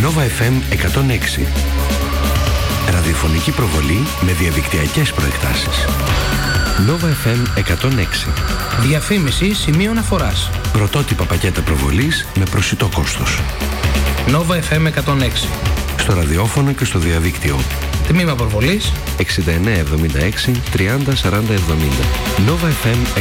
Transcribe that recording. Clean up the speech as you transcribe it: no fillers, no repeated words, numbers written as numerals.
Nova FM 106. Ραδιοφωνική προβολή με διαδικτυακές προεκτάσεις. Nova FM 106. Διαφήμιση σημείο αναφοράς. Πρωτότυπα πακέτα προβολής με προσιτό κόστος. Nova FM 106. Στο ραδιόφωνο και στο διαδίκτυο. Τμήμα προβολής 6976 30 40 70. Nova FM